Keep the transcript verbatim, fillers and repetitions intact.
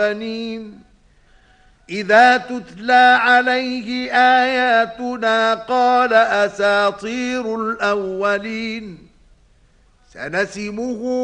إذا تتلى عليه آياتنا قال أساطير الأولين سنسمه